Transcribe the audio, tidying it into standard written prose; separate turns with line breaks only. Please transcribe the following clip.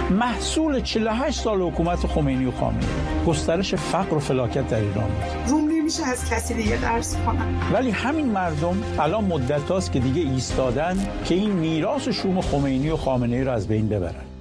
محصول 48 سال حکومت خمینی و خامنه‌ای، گسترش فقر و فلاکت در ایران بود.
روم نمیشه از کسی دیگه درس کنن.
ولی همین مردم الان مدت هاست که دیگه ایستادن که این میراث شوم خمینی و خامنه‌ای رو از بین ببرن.